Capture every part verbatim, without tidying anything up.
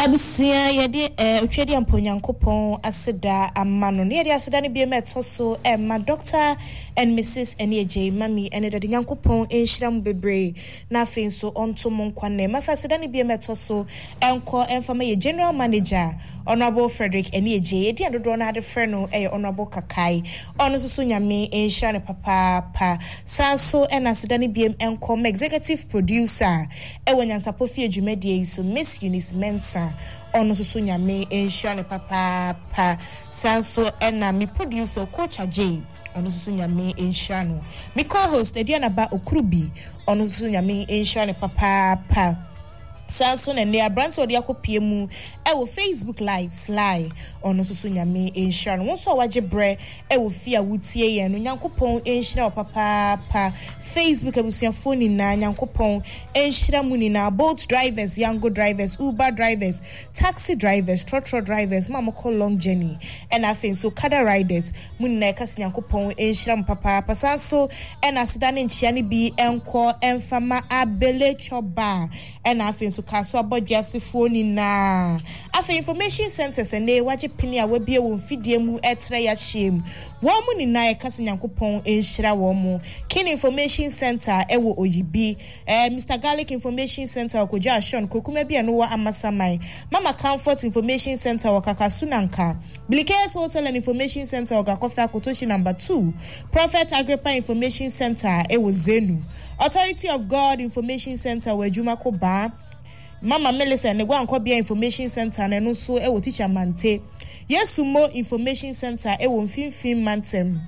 abusia yede eh otwedi amponyankopon aseda amano ne yede aseda ne biem etoso eh ma doctor and Missus Eniye Mami ene de nyankopon enhyiram bebre na afin so onto monkwane ma faseda ne biem etoso enko enfama ye general manager Honorable Frederick Eniye yede andodo na ade frɛ no eh Honorable Kakai ono so so nyame enhyira ne papa pa sanso ena aseda ne biem enko executive producer e wonyansapo fie dwumadie so Miss Eunice Mensa ono susu nyame enhia ne papa pa sanso ena mi producer Coach J ono susu nyame enhia no mi co-host Ediana Ba Okrubi ono susu nyame enhia ne papa pa sanso na ne abrant odi akopie mu e wo Facebook live sly ono susu nyame enhia no wonso waje bre e wo fia wutie ye no nyankopon enhia papa pa Facebook abusia phone na nyankopon enhia mu ni na boat drivers yango drivers Uber drivers taxi drivers trotro drivers mama call long journey and afin so kada riders mu na kasi nyankopon enhia papa pa sanso and asida ne nchia ne bi enko enfama abele choba and afin so kaso abodjase phone na afa information centers ene waje pini a wabie wo mfidie mu etre ya shem wo mu ni na ekase nyankopon enhyira wo mu kin information center ewo oyibi eh Mister Garlic information center okoja ashon kokuma bia no wa amasamai mama comfort information center wakakasunanka Bilikes Wholesale and Information Center Ogakofa Kotoshi number two Prophet Agrippa Information Center ewo Zenu Authority of God Information Center wejuma ko ba Mama Melissa ne gwa nkobia Information Center na no so e wo teacher Mante Yesumo Information Center e wo mfimfim Mantem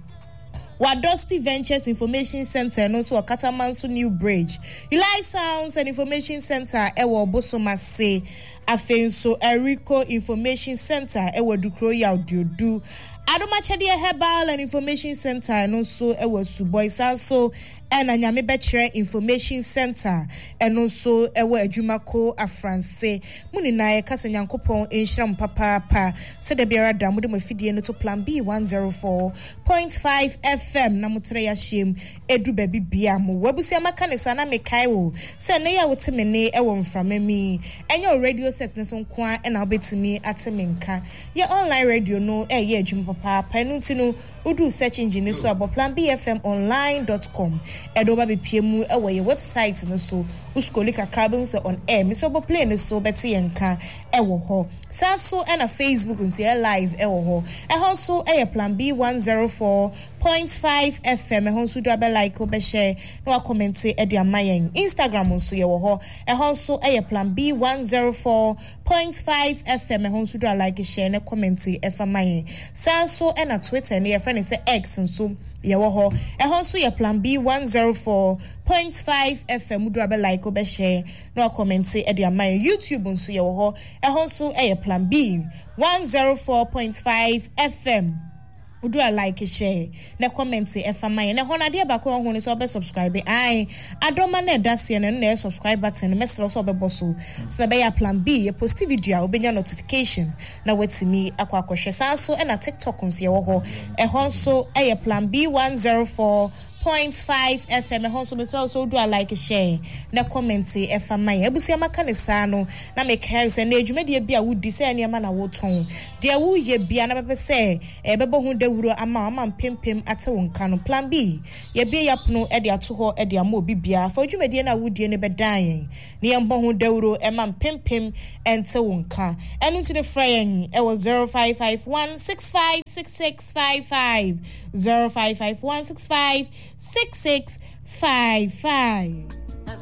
Wadosti Ventures Information Center no so Katamanso New Bridge Eli Sounds and Information Center e wo Bosomase Afenso Erico Information Center e wo Dukro ya Odiodu Adomachade Herbal and Information Center no so e wo Suboy Sanso and Anyame Bechere Information Center and also ewo adwumako afranse muni na ye kasa nyankopon enhyiram papa pa se de biara da mu de mafidie no to plan B one oh four point five F M na mutre ya hiem edu ba bibia mo wabusia maka ne sana mekai wo se ne ya woteme ne ewo mframami enyo radio set ne so nko a na obetimi atemenka ye online radio no e ye adwum papa pa no ntino udu search engine so abo plan b f m online dot com edoba be piemu ewo ye website no so uskoli kakrabun se on air mi so bo play no so beti yenka ewo ho sanso e na Facebook nso ye live ewo ho e ho so e plan B one oh four point five F M e ho so do abe like obe share no comment e de amayen Instagram nso ye wo ho e ho so e plan B one oh four point five F M e ho so do like share na comment e fa mayen sanso e na Twitter ne ye friend say X nso ye wo ho e ho so ye plan B one oh four point five F M do abe like obe share no comment e de amayen YouTube nso ye wo ho e ho so e plan B one oh four point five F M Udu a like share na comment e fa mayen na hona de ba ko ho ne so be subscribe ai adoma na dasie na na subscribe button mesro so be boso so na be ya plan B ye post video a obenya notification na wetimi akwa akohwe sanso e na TikTok nso ye wo ho e ho so e plan B one oh four point five F M e ho so be so do a like share na comment e fa mayen abusia maka ne sa no na me kai se na adwumade bia wudi se ne ma na wo ton de wo ye bia na be se e bebo hu dawuro ama ama mpempem ate wo nka no plan B ye bia yapno e de ato ho e de ama obi bia fa adwumade na wudi ne be dan yen ne ye mbo hu dawuro e ma mpempem ente wo nka enu ti ne frayen e wo zero five five one six five six six five five zero five five one six five six six five five